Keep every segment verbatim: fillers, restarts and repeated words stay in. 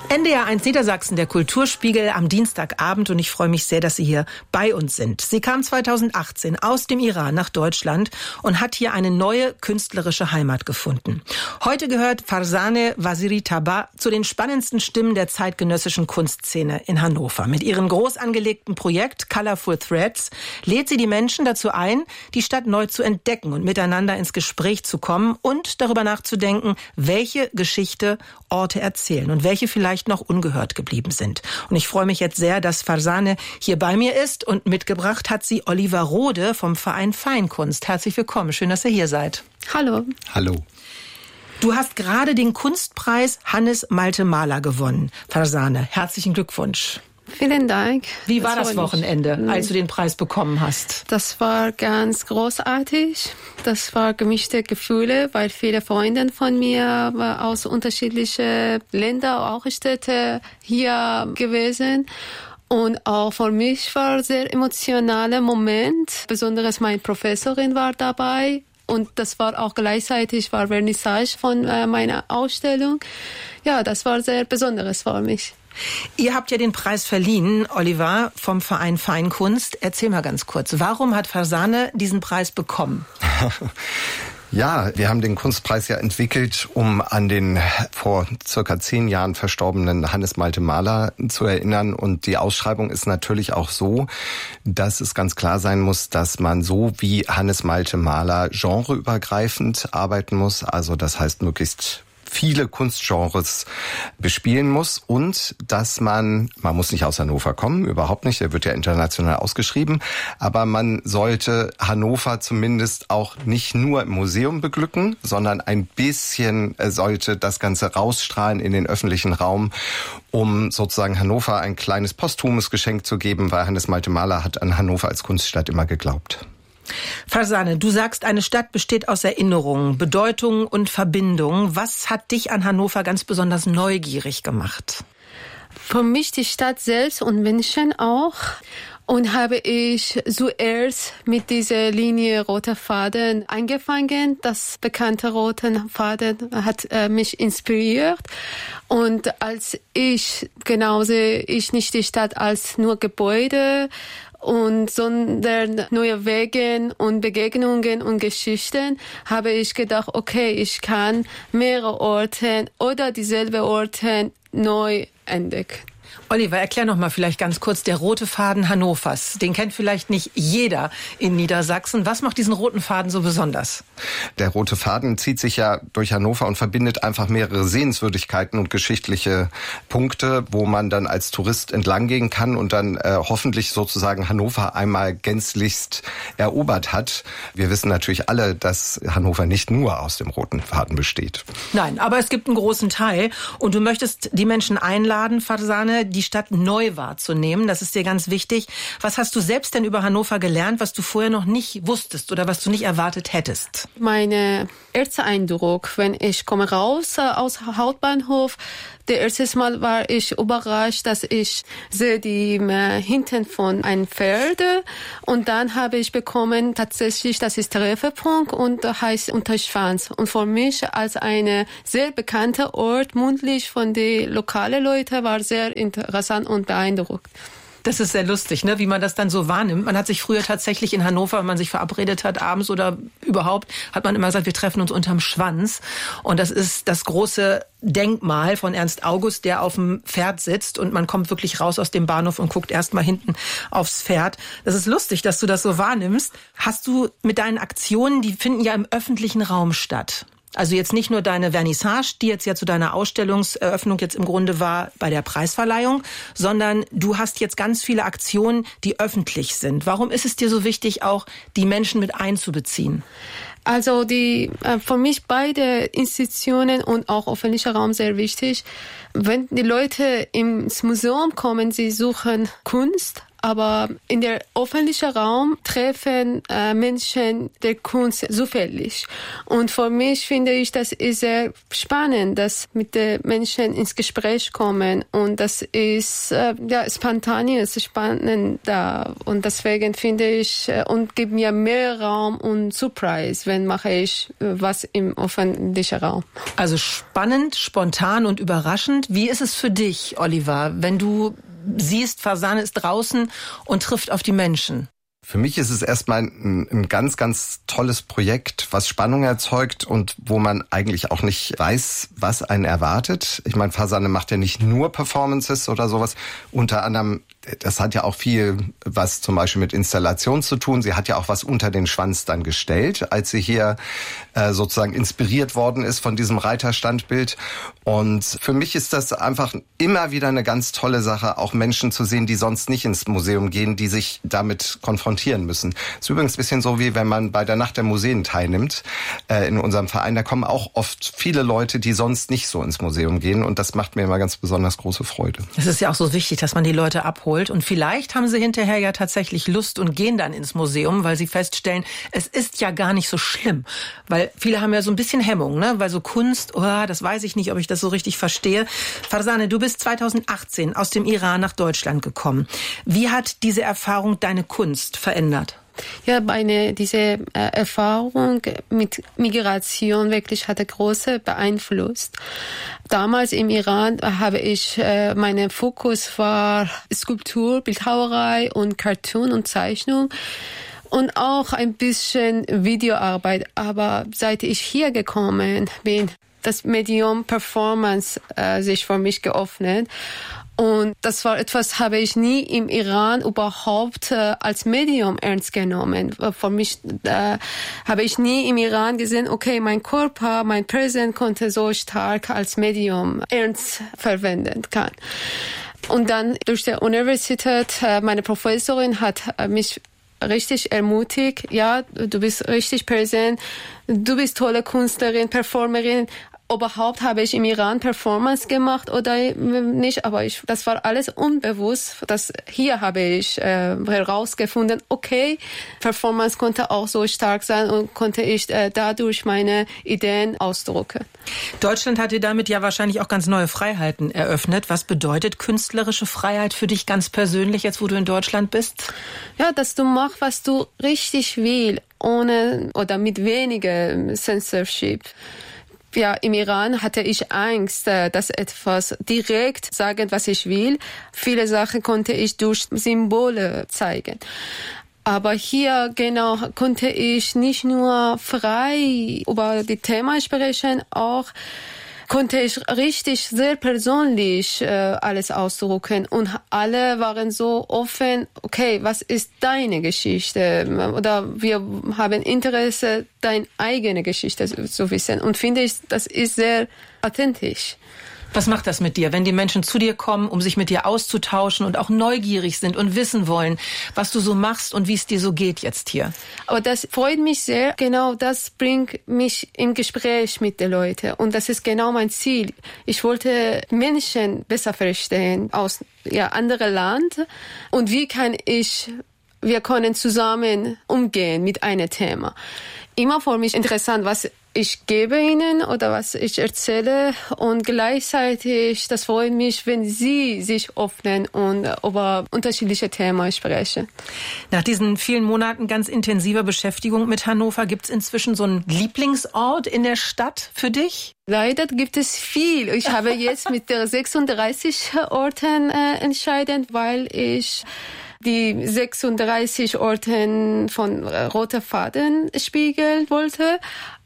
N D R eins Niedersachsen, der Kulturspiegel am Dienstagabend, und ich freue mich sehr, dass Sie hier bei uns sind. Sie kam zweitausendachtzehn aus dem Iran nach Deutschland und hat hier eine neue künstlerische Heimat gefunden. Heute gehört Farzaneh Waziri-Tabah zu den spannendsten Stimmen der zeitgenössischen Kunstszene in Hannover. Mit ihrem groß angelegten Projekt Colorful Threads lädt sie die Menschen dazu ein, die Stadt neu zu entdecken und miteinander ins Gespräch zu kommen und darüber nachzudenken, welche Geschichte Orte erzählen und welche vielleicht noch ungehört geblieben sind. Und ich freue mich jetzt sehr, dass Farzaneh hier bei mir ist, und mitgebracht hat sie Oliver Rode vom Verein Feinkunst. Herzlich willkommen, schön, dass ihr hier seid. Hallo. Hallo. Du hast gerade den Kunstpreis Hannes Malte Mahler gewonnen. Farzaneh, herzlichen Glückwunsch. Vielen Dank. Wie war das, das Wochenende, mich. als du den Preis bekommen hast? Das war ganz großartig. Das war gemischte Gefühle, weil viele Freunde von mir aus unterschiedlichen Ländern, auch Städte hier gewesen. Und auch für mich war ein sehr emotionaler Moment. Besonders meine Professorin war dabei. Und das war auch gleichzeitig war Vernissage von äh, meiner Ausstellung. Ja, das war sehr Besonderes für mich. Ihr habt ja den Preis verliehen, Oliver, vom Verein Feinkunst. Erzähl mal ganz kurz, warum hat Farzaneh diesen Preis bekommen? Ja, wir haben den Kunstpreis ja entwickelt, um an den vor circa zehn Jahren verstorbenen Hannes Malte Mahler zu erinnern. Und die Ausschreibung ist natürlich auch so, dass es ganz klar sein muss, dass man so wie Hannes Malte Mahler genreübergreifend arbeiten muss. Also das heißt möglichst viele Kunstgenres bespielen muss, und dass man, man muss nicht aus Hannover kommen, überhaupt nicht, der wird ja international ausgeschrieben, aber man sollte Hannover zumindest auch nicht nur im Museum beglücken, sondern ein bisschen sollte das Ganze rausstrahlen in den öffentlichen Raum, um sozusagen Hannover ein kleines posthumes Geschenk zu geben, weil Hannes Malte Mahler hat an Hannover als Kunststadt immer geglaubt. Farzaneh, du sagst, eine Stadt besteht aus Erinnerungen, Bedeutungen und Verbindungen. Was hat dich an Hannover ganz besonders neugierig gemacht? Für mich die Stadt selbst und Menschen auch. Und habe ich zuerst mit dieser Linie roter Faden angefangen. Das bekannte rote Faden hat äh, mich inspiriert. Und als ich, genau sehe ich nicht die Stadt als nur Gebäude, und sondern neue Wege und Begegnungen und Geschichten, habe ich gedacht, okay, ich kann mehrere Orte oder dieselbe Orte neu entdecken. Oliver, erklär noch mal vielleicht ganz kurz, der rote Faden Hannovers, den kennt vielleicht nicht jeder in Niedersachsen. Was macht diesen roten Faden so besonders? Der rote Faden zieht sich ja durch Hannover und verbindet einfach mehrere Sehenswürdigkeiten und geschichtliche Punkte, wo man dann als Tourist entlang gehen kann und dann äh, hoffentlich sozusagen Hannover einmal gänzlichst erobert hat. Wir wissen natürlich alle, dass Hannover nicht nur aus dem roten Faden besteht. Nein, aber es gibt einen großen Teil, und du möchtest die Menschen einladen, Farzaneh, die Stadt neu wahrzunehmen. Das ist dir ganz wichtig. Was hast du selbst denn über Hannover gelernt, was du vorher noch nicht wusstest oder was du nicht erwartet hättest? Mein erster Eindruck, wenn ich komme raus aus Hauptbahnhof, der erste Mal war ich überrascht, dass ich sehe die äh, hinten von einem Pferd, und dann habe ich bekommen, tatsächlich, das ist Treffpunkt und heißt Unterschwanz. Und für mich als eine sehr bekannte Ort, mundlich von den lokalen Leuten, war sehr interessant und beeindruckt. Das ist sehr lustig, ne? Wie man das dann so wahrnimmt. Man hat sich früher tatsächlich in Hannover, wenn man sich verabredet hat, abends oder überhaupt, hat man immer gesagt, wir treffen uns unterm Schwanz. Und das ist das große Denkmal von Ernst August, der auf dem Pferd sitzt, und man kommt wirklich raus aus dem Bahnhof und guckt erst mal hinten aufs Pferd. Das ist lustig, dass du das so wahrnimmst. Hast du mit deinen Aktionen, die finden ja im öffentlichen Raum statt. Also jetzt nicht nur deine Vernissage, die jetzt ja zu deiner Ausstellungseröffnung jetzt im Grunde war bei der Preisverleihung, sondern du hast jetzt ganz viele Aktionen, die öffentlich sind. Warum ist es dir so wichtig, auch die Menschen mit einzubeziehen? Also die äh, für mich beide Institutionen und auch öffentlicher Raum sehr wichtig. Wenn die Leute ins Museum kommen, sie suchen Kunst, aber in der öffentlichen Raum treffen äh, Menschen der Kunst zufällig. Und für mich finde ich, das ist sehr spannend, dass mit den Menschen ins Gespräch kommen und das ist äh, ja spontan, ist spannend da und deswegen finde ich äh, und gibt mir mehr Raum und Surprise, wenn mache ich äh, was im öffentlichen Raum. Also spannend, spontan und überraschend. Wie ist es für dich, Oliver, wenn du siehst, Farzaneh ist draußen und trifft auf die Menschen? Für mich ist es erstmal ein, ein ganz, ganz tolles Projekt, was Spannung erzeugt und wo man eigentlich auch nicht weiß, was einen erwartet. Ich meine, Farzaneh macht ja nicht nur Performances oder sowas. Unter anderem, das hat ja auch viel was zum Beispiel mit Installation zu tun. Sie hat ja auch was unter den Schwanz dann gestellt, als sie hier äh, sozusagen inspiriert worden ist von diesem Reiterstandbild. Und für mich ist das einfach immer wieder eine ganz tolle Sache, auch Menschen zu sehen, die sonst nicht ins Museum gehen, die sich damit konfrontieren müssen. Das ist übrigens ein bisschen so, wie wenn man bei der Nacht der Museen teilnimmt. Äh, in unserem Verein, da kommen auch oft viele Leute, die sonst nicht so ins Museum gehen. Und das macht mir immer ganz besonders große Freude. Es ist ja auch so wichtig, dass man die Leute abholt. Und vielleicht haben sie hinterher ja tatsächlich Lust und gehen dann ins Museum, weil sie feststellen, es ist ja gar nicht so schlimm. Weil viele haben ja so ein bisschen Hemmung, ne? Weil so Kunst, oh, das weiß ich nicht, ob ich das so richtig verstehe. Farzaneh, du bist zweitausendachtzehn aus dem Iran nach Deutschland gekommen. Wie hat diese Erfahrung deine Kunst verändert? Ja, meine, diese äh, Erfahrung mit Migration wirklich hatte große beeinflusst. Damals im Iran habe ich, äh, mein Fokus war Skulptur, Bildhauerei und Cartoon und Zeichnung. Und auch ein bisschen Videoarbeit. Aber seit ich hier gekommen bin, das Medium Performance äh, sich für mich geöffnet. Und das war etwas, habe ich nie im Iran überhaupt äh, als Medium ernst genommen. Für mich äh, habe ich nie im Iran gesehen, okay, mein Körper, mein Präsent konnte so stark als Medium ernst verwenden kann. Und dann durch die Universität, äh, meine Professorin hat äh, mich richtig ermutigt, ja, du bist richtig präsent, du bist tolle Künstlerin, Performerin. Überhaupt habe ich im Iran Performance gemacht oder nicht, aber ich, das war alles unbewusst. Das hier habe ich äh, herausgefunden, okay, Performance konnte auch so stark sein und konnte ich äh, dadurch meine Ideen ausdrücken. Deutschland hat dir damit ja wahrscheinlich auch ganz neue Freiheiten eröffnet. Was bedeutet künstlerische Freiheit für dich ganz persönlich, jetzt wo du in Deutschland bist? Ja, dass du machst, was du richtig willst, ohne oder mit weniger Censorship. Ja, im Iran hatte ich Angst, dass etwas direkt sagen, was ich will. Viele Sachen konnte ich durch Symbole zeigen. Aber hier genau konnte ich nicht nur frei über die Themen sprechen, auch konnte ich richtig sehr persönlich äh, alles ausdrücken und alle waren so offen, okay, was ist deine Geschichte? Oder wir haben Interesse, deine eigene Geschichte zu wissen und finde ich, das ist sehr authentisch. Was macht das mit dir, wenn die Menschen zu dir kommen, um sich mit dir auszutauschen und auch neugierig sind und wissen wollen, was du so machst und wie es dir so geht jetzt hier? Aber das freut mich sehr. Genau das bringt mich im Gespräch mit den Leuten. Und das ist genau mein Ziel. Ich wollte Menschen besser verstehen aus ja, anderen Land. Und wie kann ich, wir können zusammen umgehen mit einem Thema. Immer für mich interessant, was ich gebe ihnen oder was ich erzähle und gleichzeitig, das freut mich, wenn sie sich öffnen und über unterschiedliche Themen sprechen. Nach diesen vielen Monaten ganz intensiver Beschäftigung mit Hannover, gibt es inzwischen so einen Lieblingsort in der Stadt für dich? Leider gibt es viel. Ich habe jetzt mit der sechsunddreißig Orten äh, entschieden, weil ich die sechsunddreißig Orten von äh, Roter Faden spiegeln wollte.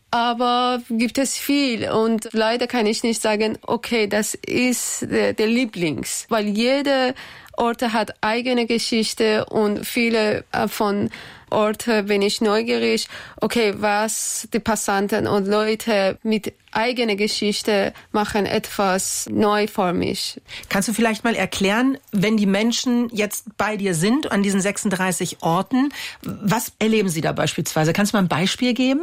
Aber gibt es viel und leider kann ich nicht sagen, okay, das ist der, der Lieblings, weil jede Ort hat eigene Geschichte und viele von Orten bin ich neugierig, okay, was die Passanten und Leute mit eigener Geschichte machen etwas neu für mich. Kannst du vielleicht mal erklären, wenn die Menschen jetzt bei dir sind an diesen sechsunddreißig Orten, was erleben sie da beispielsweise? Kannst du mal ein Beispiel geben?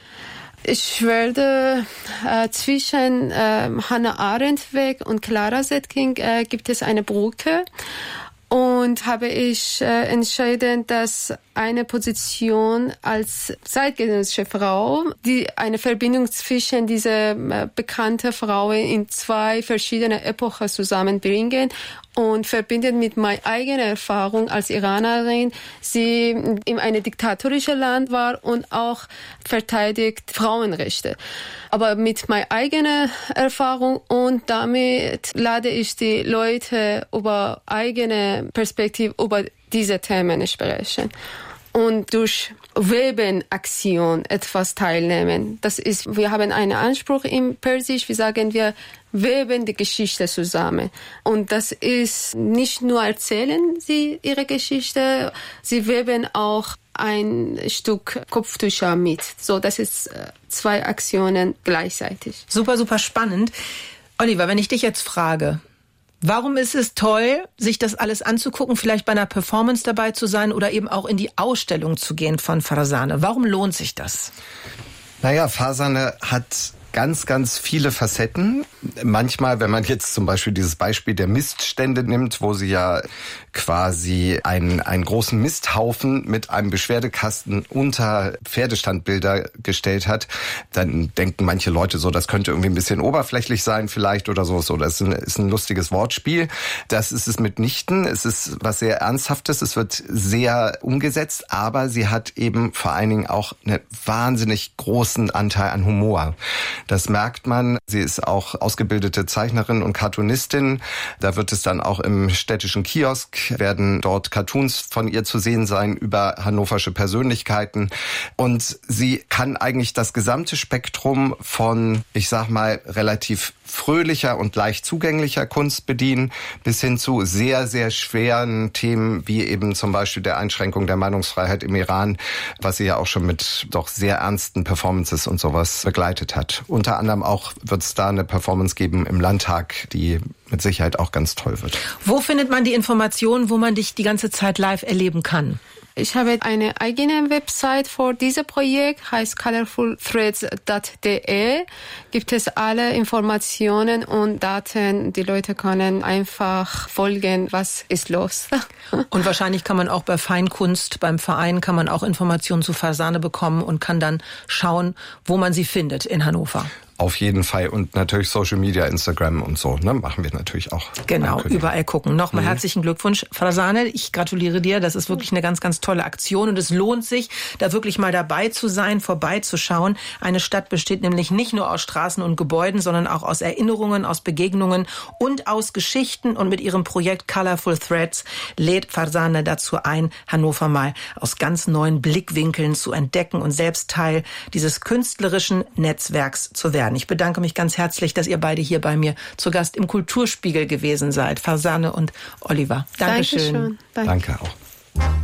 Ich werde äh, zwischen äh, Hannah Arendt Weg und Clara Zetkin äh, gibt es eine Brücke und Und habe ich äh, entschieden, dass eine Position als zeitgenössische Frau, die eine Verbindung zwischen diese äh, bekannte Frauen in zwei verschiedene Epochen zusammenbringen und verbindet mit meiner eigenen Erfahrung als Iranerin, sie in einem diktatorischen Land war und auch verteidigt Frauenrechte. Aber mit meiner eigenen Erfahrung und damit lade ich die Leute über eigene Perspektive über diese Themen sprechen. Und durch Webenaktion etwas teilnehmen. Das ist, wir haben einen Anspruch im Persisch, wir sagen wir, weben die Geschichte zusammen. Und das ist nicht nur erzählen sie ihre Geschichte, sie weben auch ein Stück Kopftücher mit. So, das ist zwei Aktionen gleichzeitig. Super, super spannend. Oliver, wenn ich dich jetzt frage, warum ist es toll, sich das alles anzugucken, vielleicht bei einer Performance dabei zu sein oder eben auch in die Ausstellung zu gehen von Farzaneh? Warum lohnt sich das? Naja, Farzaneh hat ganz, ganz viele Facetten. Manchmal, wenn man jetzt zum Beispiel dieses Beispiel der Miststände nimmt, wo sie ja quasi einen, einen großen Misthaufen mit einem Beschwerdekasten unter Pferdestandbilder gestellt hat, dann denken manche Leute so, das könnte irgendwie ein bisschen oberflächlich sein vielleicht oder so. So, das ist ein, ist ein lustiges Wortspiel. Das ist es mitnichten. Es ist was sehr Ernsthaftes. Es wird sehr umgesetzt, aber sie hat eben vor allen Dingen auch einen wahnsinnig großen Anteil an Humor. Das merkt man. Sie ist auch ausgebildete Zeichnerin und Cartoonistin. Da wird es dann auch im städtischen Kiosk, werden dort Cartoons von ihr zu sehen sein über hannoversche Persönlichkeiten. Und sie kann eigentlich das gesamte Spektrum von, ich sag mal, relativ fröhlicher und leicht zugänglicher Kunst bedienen, bis hin zu sehr, sehr schweren Themen, wie eben zum Beispiel der Einschränkung der Meinungsfreiheit im Iran, was sie ja auch schon mit doch sehr ernsten Performances und sowas begleitet hat. Unter anderem auch wird es da eine Performance geben im Landtag, die mit Sicherheit auch ganz toll wird. Wo findet man die Informationen, wo man dich die ganze Zeit live erleben kann? Ich habe eine eigene Website für dieses Projekt, heißt colorful threads punkt de. Gibt es alle Informationen und Daten. Die Leute können einfach folgen, was ist los. Und wahrscheinlich kann man auch bei Feinkunst, beim Verein, kann man auch Informationen zu Farzaneh bekommen und kann dann schauen, wo man sie findet in Hannover. Auf jeden Fall. Und natürlich Social Media, Instagram und so, ne, machen wir natürlich auch. Genau, überall gucken. Nochmal mhm. herzlichen Glückwunsch, Farzaneh. Ich gratuliere dir. Das ist wirklich eine ganz, ganz tolle Aktion. Und es lohnt sich, da wirklich mal dabei zu sein, vorbeizuschauen. Eine Stadt besteht nämlich nicht nur aus Straßen und Gebäuden, sondern auch aus Erinnerungen, aus Begegnungen und aus Geschichten. Und mit ihrem Projekt Colorful Threads lädt Farzaneh dazu ein, Hannover mal aus ganz neuen Blickwinkeln zu entdecken und selbst Teil dieses künstlerischen Netzwerks zu werden. Ich bedanke mich ganz herzlich, dass ihr beide hier bei mir zu Gast im Kulturspiegel gewesen seid. Farzaneh und Oliver. Dankeschön. Dankeschön. Danke. Danke auch.